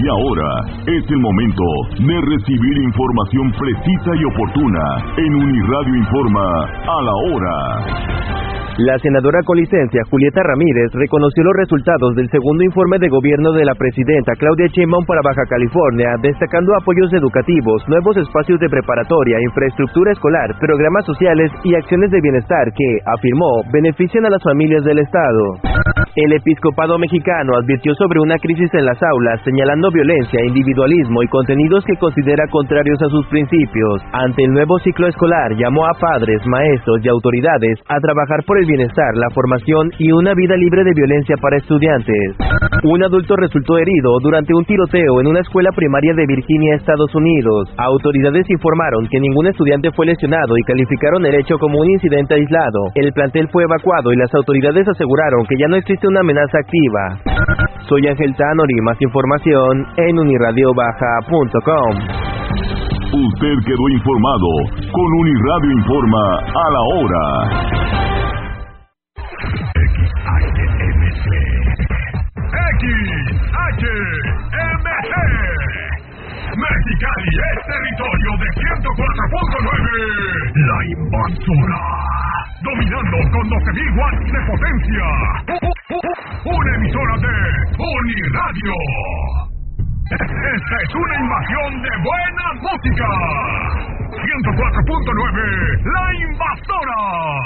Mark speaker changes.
Speaker 1: Y ahora es el momento de recibir información precisa y oportuna en Uniradio Informa a la hora.
Speaker 2: La senadora colicense Julieta Ramírez reconoció los resultados del segundo informe de gobierno de la presidenta Claudia Sheinbaum para Baja California, destacando apoyos educativos, nuevos espacios de preparatoria, infraestructura escolar, programas sociales y acciones de bienestar que, afirmó, benefician a las familias del estado. El episcopado mexicano advirtió sobre una crisis en las aulas, señalando violencia, individualismo y contenidos que considera contrarios a sus principios. Ante el nuevo ciclo escolar, llamó a padres, maestros y autoridades a trabajar por el bienestar, la formación y una vida libre de violencia para estudiantes. Un adulto resultó herido durante un tiroteo en una escuela primaria de Virginia, Estados Unidos. Autoridades informaron que ningún estudiante fue lesionado y calificaron el hecho como un incidente aislado. El plantel fue evacuado y las autoridades aseguraron que ya no existe una amenaza activa. Soy Ángel Tanori, más información en unirradiobaja.com.
Speaker 1: Usted quedó informado con Uniradio Informa a la hora. XHMC Mexicali es territorio de 104.9. La Invasora, dominando con 12.000 watts de potencia. Una emisora de Uniradio. Esta es una invasión de buena música. 104.9, La Invasora.